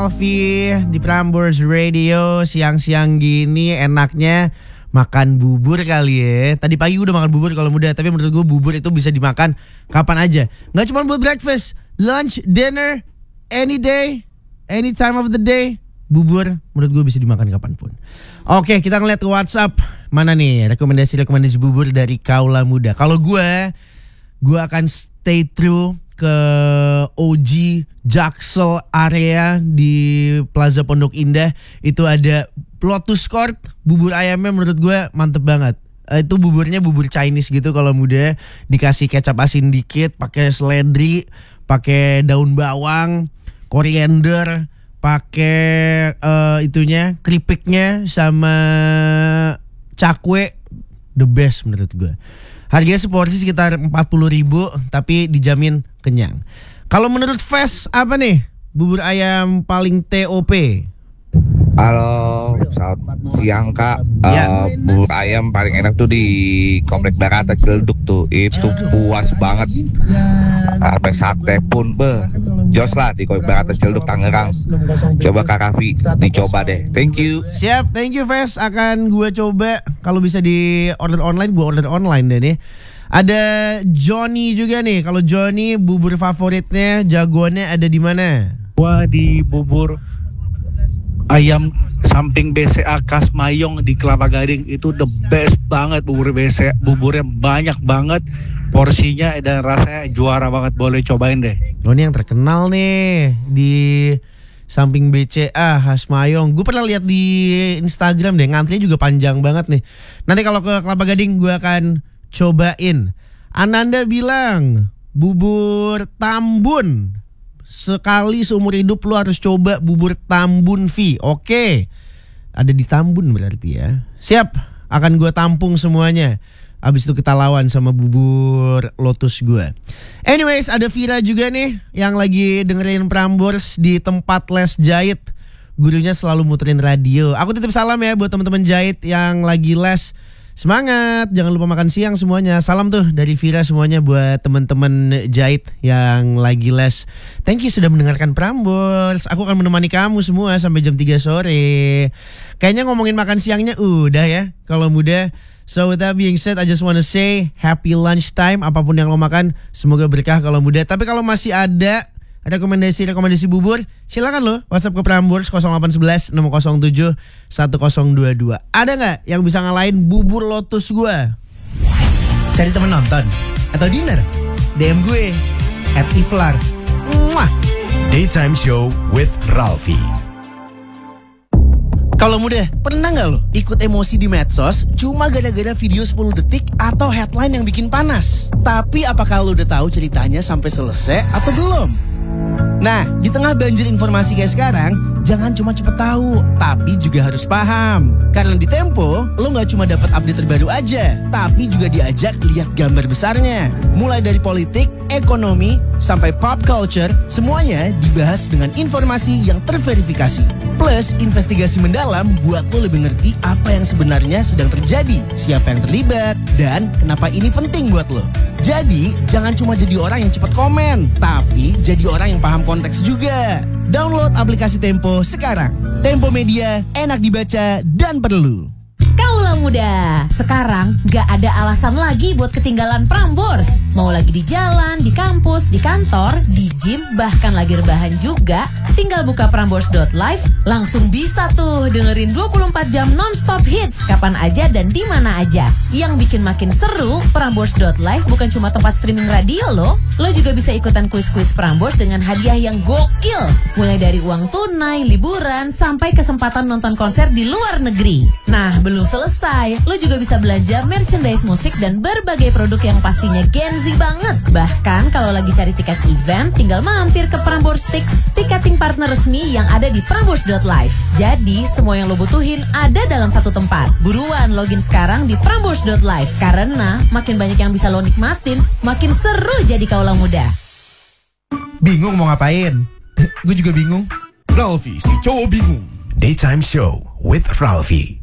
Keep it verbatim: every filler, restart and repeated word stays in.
Ralfi di Prambors Radio. Siang-siang gini enaknya makan bubur kali ya. Tadi pagi udah makan bubur kalau muda, tapi menurut gue bubur itu bisa dimakan kapan aja. Gak cuma buat breakfast, lunch, dinner, any day, any time of the day. Bubur menurut gue bisa dimakan kapanpun. Oke, kita ngeliat ke WhatsApp. Mana nih rekomendasi-rekomendasi bubur dari kaula muda. Kalau gue, gue akan stay true ke O G Jaksel area di Plaza Pondok Indah. Itu ada Lotus Court. Bubur ayamnya menurut gue mantep banget. Itu buburnya bubur Chinese gitu kalau muda, dikasih kecap asin dikit, pakai seledri, pakai daun bawang, koriander, pakai uh, itunya keripiknya sama cakwe. The best menurut gue. Harganya seporsi sekitar empat puluh ribu, tapi dijamin kenyang. Kalau menurut Fes apa nih bubur ayam paling T O P? Halo, selamat siang Kak. Ya. Uh, bubur ayam paling enak tuh di Komplek Barata Ciledug tuh. Itu puas banget. Sampai sate pun be. Jos lah di Komplek Barata Ciledug Tangerang. Coba Kak Raffi dicoba deh. Thank you. Siap, thank you Fes. Akan gue coba. Kalau bisa di order online, gue order online deh nih. Ada Johnny juga nih. Kalau Johnny bubur favoritnya, jagoannya ada di mana? Gua di bubur ayam samping B C A Khas Mayong di Kelapa Gading. Itu the best banget bubur B C A. Buburnya banyak banget, porsinya dan rasanya juara banget. Boleh cobain deh. Oh, ini yang terkenal nih di samping B C A Khas Mayong. Gue pernah lihat di Instagram deh, ngantrinya juga panjang banget nih. Nanti kalau ke Kelapa Gading gue akan cobain. Ananda bilang bubur Tambun. Sekali seumur hidup lu harus coba bubur Tambun V. Oke, ada di Tambun berarti ya. Siap, akan gue tampung semuanya. Abis itu kita lawan sama bubur Lotus gue. Anyways, ada Vira juga nih yang lagi dengerin Prambors di tempat les jahit. Gurunya selalu muterin radio. Aku titip salam ya buat teman-teman jahit yang lagi les. Semangat, jangan lupa makan siang semuanya. Salam tuh dari Vira semuanya buat teman-teman jahit yang lagi les. Thank you sudah mendengarkan Prambors. Aku akan menemani kamu semua sampai jam tiga sore. Kayaknya ngomongin makan siangnya udah ya kalau muda. So with that being said, I just wanna say happy lunch time. Apapun yang lo makan, semoga berkah kalau muda. Tapi kalau masih ada rekomendasi-rekomendasi bubur, silakan lo WhatsApp ke Prambors nol delapan satu satu enam nol tujuh satu nol dua dua. Ada gak yang bisa ngalahin bubur Lotus gue? Cari temen nonton atau dinner, D M gue at Iflar. Mwah. Daytime Show with Ralfi. Kalau muda, pernah gak lo ikut emosi di medsos cuma gara-gara video sepuluh detik atau headline yang bikin panas? Tapi apakah lo udah tahu ceritanya sampai selesai atau belum? Nah, di tengah banjir informasi kayak sekarang, jangan cuma cepet tahu, tapi juga harus paham. Karena di Tempo, lo gak cuma dapat update terbaru aja, tapi juga diajak lihat gambar besarnya. Mulai dari politik, ekonomi, sampai pop culture, semuanya dibahas dengan informasi yang terverifikasi. Plus, investigasi mendalam buat lo lebih ngerti apa yang sebenarnya sedang terjadi, siapa yang terlibat, dan kenapa ini penting buat lo. Jadi, jangan cuma jadi orang yang cepat komen, tapi jadi orang yang paham konteks juga. Download aplikasi Tempo sekarang. Tempo Media, enak dibaca dan perlu. Kaula muda, sekarang gak ada alasan lagi buat ketinggalan Prambors. Mau lagi di jalan, di kampus, di kantor, di gym, bahkan lagi rebahan juga, tinggal buka prambors dot live, langsung bisa tuh dengerin dua puluh empat jam non-stop hits kapan aja dan di mana aja. Yang bikin makin seru, prambors dot live bukan cuma tempat streaming radio loh. Lo juga bisa ikutan kuis-kuis Prambors dengan hadiah yang gokil. Mulai dari uang tunai, liburan, sampai kesempatan nonton konser di luar negeri. Nah, belum selesai, lo juga bisa belanja merchandise musik dan berbagai produk yang pastinya Gen Z banget. Bahkan kalau lagi cari tiket event, tinggal mampir ke Prambors Tix, tiketing partner resmi yang ada di prambors dot live. Jadi, semua yang lo butuhin ada dalam satu tempat. Buruan login sekarang di prambors dot live, karena makin banyak yang bisa lo nikmatin, makin seru jadi kaula muda. Bingung mau ngapain? Gue juga bingung. Ralfi, si cowok bingung. Daytime Show with Ralfi.